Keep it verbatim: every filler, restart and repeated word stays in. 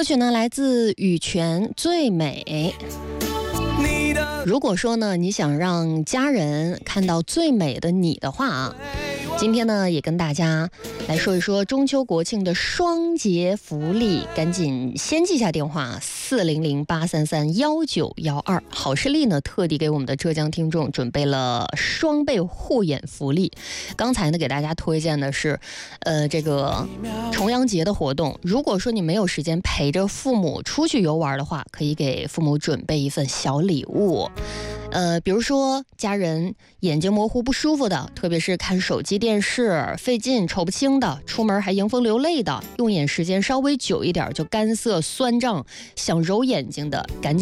歌曲呢来自羽泉《最美》。如果说呢你想让家人看到最美的你的话啊，今天呢也跟大家来说一说中秋国庆的双节福利，赶紧先记下电话四零零八三三幺九幺二。好视力呢特地给我们的浙江听众准备了双倍护眼福利。刚才呢给大家推荐的是呃这个重阳节的活动，如果说你没有时间陪着父母出去游玩的话，可以给父母准备一份小礼物。呃，比如说家人眼睛模糊不舒服的，特别是看手机电视费劲瞅不清的，出门还迎风流泪的，用眼时间稍微久一点就干涩酸胀想揉眼睛的，赶紧